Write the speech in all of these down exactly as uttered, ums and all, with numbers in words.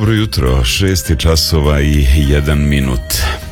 Dobro jutro, šest je časova i jedan minut.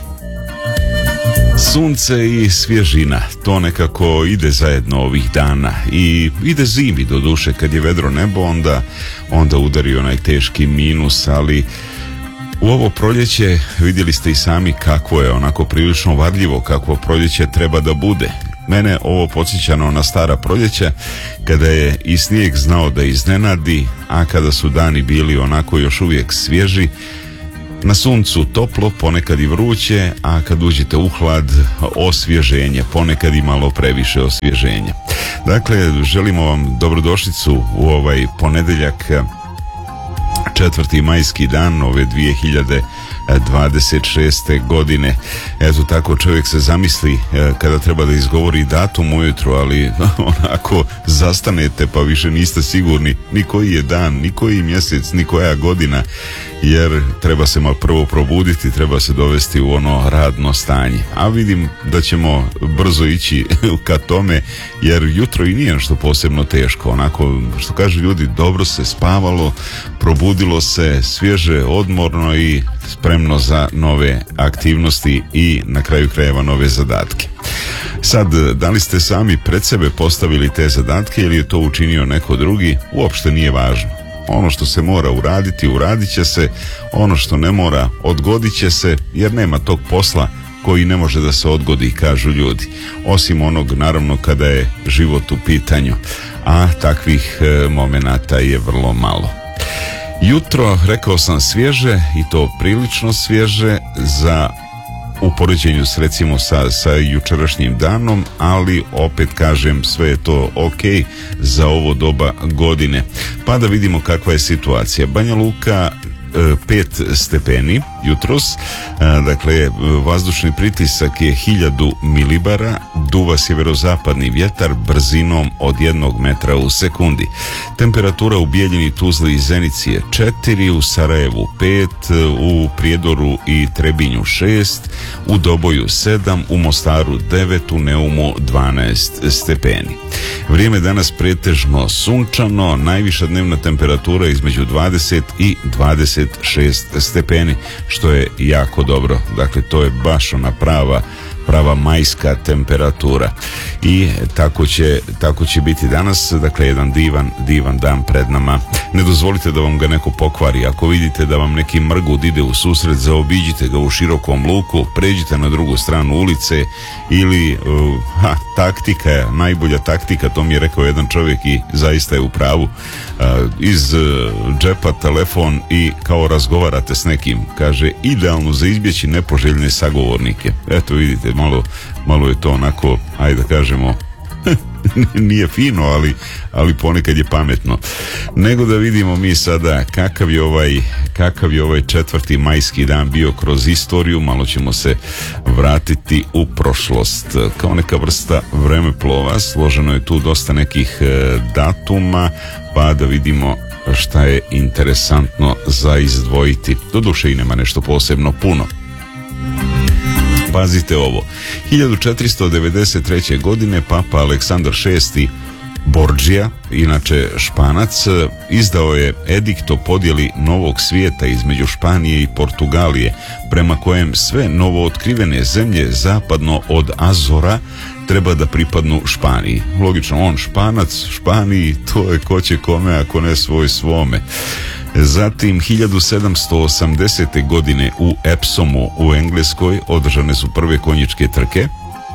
Sunce i svježina, to nekako ide zajedno ovih dana i ide zimi, do duše, kad je vedro nebo onda, onda udari onaj teški minus, ali u ovo proljeće vidjeli ste i sami kako je onako prilično varljivo, kako proljeće treba da bude. Mene ovo podsjećano na stara proljeća, kada je i snijeg znao da iznenadi, a kada su dani bili onako još uvijek svježi, na suncu toplo, ponekad i vruće, a kad uđete u hlad, osvježenje, ponekad i malo previše osvježenja. Dakle, želimo vam dobrodošlicu u ovaj ponedjeljak, četvrti majski dan ove dvije hiljade dvadeset šeste godine. Eto, tako čovjek se zamisli kada treba da izgovori datum ujutro, ali onako zastanete pa više niste sigurni ni koji je dan, ni koji mjesec, ni koja godina, jer treba se malo prvo probuditi, treba se dovesti u ono radno stanje. A vidim da ćemo brzo ići ka tome, jer jutro i nije nešto posebno teško. Onako, što kažu ljudi, dobro se spavalo, probudilo se svježe, odmorno i spremno za nove aktivnosti i na kraju krajeva nove zadatke. Sad, da li ste sami pred sebe postavili te zadatke ili je to učinio neko drugi, uopšte nije važno. Ono što se mora uraditi, uradit će se, ono što ne mora, odgodit će se, jer nema tog posla koji ne može da se odgodi, kažu ljudi. Osim onog, naravno, kada je život u pitanju, a takvih e, momenata je vrlo malo. Jutro, rekao sam, svježe i to prilično svježe za u poređenju s recimo sa, sa jučerašnjim danom, ali opet kažem, sve je to ok za ovo doba godine. Pa da vidimo kakva je situacija. Banja Luka pet stepeni jutros, dakle vazdušni pritisak je hiljadu milibara, duva sjeverozapadni vjetar brzinom od jednog metra u sekundi. Temperatura u Bijeljini, Tuzli i Zenici je četiri, u Sarajevu pet, u Prijedoru i Trebinju šest, u Doboju sedam, u Mostaru devet, u Neumu dvanaest stepeni. Vrijeme danas pretežno sunčano, najviša dnevna temperatura između dvadeset i dvadeset šest stepeni, što je jako dobro. Dakle, to je baš ona prava prava majska temperatura i tako će, tako će biti danas. Dakle, jedan divan, divan dan pred nama. Ne dozvolite da vam ga neko pokvari. Ako vidite da vam neki mrgud ide u susret, zaobiđite ga u širokom luku, pređite na drugu stranu ulice ili uh, ha, taktika je, najbolja taktika, to mi je rekao jedan čovjek i zaista je u pravu. Uh, iz uh, džepa telefon i kao razgovarate s nekim, kaže, idealno za izbjeći nepoželjne sagovornike. Eto, vidite, malo, malo je to onako, ajde da kažemo, nije fino, ali, ali ponekad je pametno. Nego da vidimo mi sada kakav je ovaj, kakav je ovaj četvrti majski dan bio kroz istoriju. Malo ćemo se vratiti u prošlost. Kao neka vrsta vremeplova, složeno je tu dosta nekih e, datuma, pa da vidimo šta je interesantno za izdvojiti. Doduše i nema nešto posebno puno. Pazite ovo, hiljadu četiristo devedeset treće. godine Papa Aleksandar šesti Borđija, inače Španac, izdao je edikt o podjeli novog svijeta između Španije i Portugalije, prema kojem sve novootkrivene zemlje zapadno od Azora treba da pripadnu Španiji. Logično, on Španac, Španiji, to je ko će kome, ako ne svoj svome. Zatim, hiljadu sedamsto osamdesete. godine u Epsomu u Engleskoj održane su prve konjičke trke.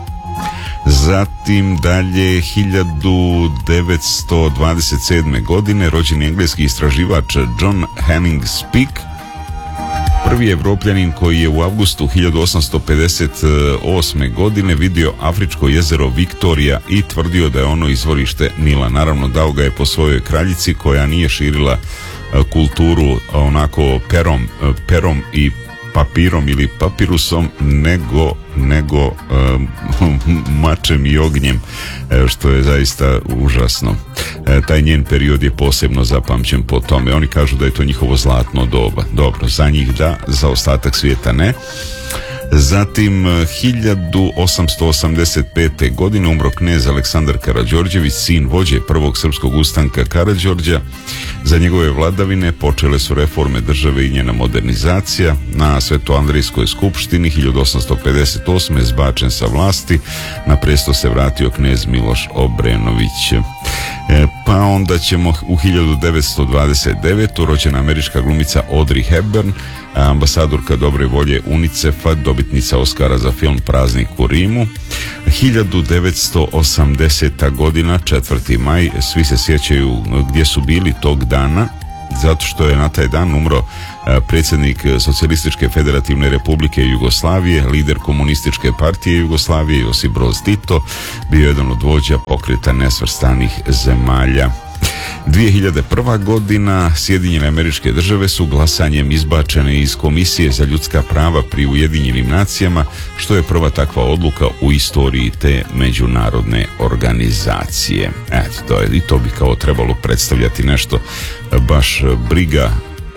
Zatim dalje, hiljadu devetsto dvadeset sedme. godine rođen engleski istraživač John Hanning Speke, prvi Evropljanin koji je u avgustu hiljadu osamsto pedeset osme. godine vidio afričko jezero Viktorija i tvrdio da je ono izvorište Nila. Naravno, dao ga je po svojoj kraljici koja nije širila kulturu onako perom, perom i papirom ili papirusom, nego, nego um, mačem i ognjem, što je zaista užasno. E, taj njen period je posebno zapamćen po tome. Oni kažu da je to njihovo zlatno doba. Dobro, za njih da, za ostatak svijeta ne. Zatim hiljadu osamsto osamdeset pete. godine umro knez Aleksandar Karađorđević, sin vođe prvog srpskog ustanka Karađorđa. Za njegove vladavine počele su reforme države i njena modernizacija. Na Svetoandrijskoj skupštini hiljadu osamsto pedeset osme. zbačen sa vlasti, na presto se vratio knez Miloš Obrenović. E, pa onda ćemo u hiljadu devetsto dvadeset devete. rođena američka glumica Audrey Hepburn, ambasadorka dobre volje UNICEF-a, dobitnica Oscara za film Praznik u Rimu. hiljadu devetsto osamdeseta. godina, četvrti maj, svi se sjećaju gdje su bili tog dana, zato što je na taj dan umro predsjednik Socijalističke federativne republike Jugoslavije, lider komunističke partije Jugoslavije Josip Broz Tito, bio jedan od vođa pokreta nesvrstanih zemalja. dvije hiljade prva. godina, Sjedinjene Američke Države su glasanjem izbačene iz Komisije za ljudska prava pri Ujedinjenim nacijama, što je prva takva odluka u istoriji te međunarodne organizacije. Eto, to je, i to bi kao trebalo predstavljati nešto baš briga,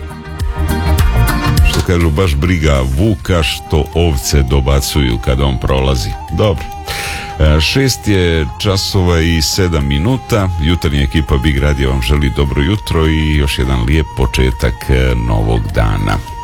što kažu, baš briga vuka što ovce dobacuju kada on prolazi. Dobro. Šest je časova i sedam minuta. Jutarnja ekipa Big Radio vam želi dobro jutro i još jedan lijep početak novog dana.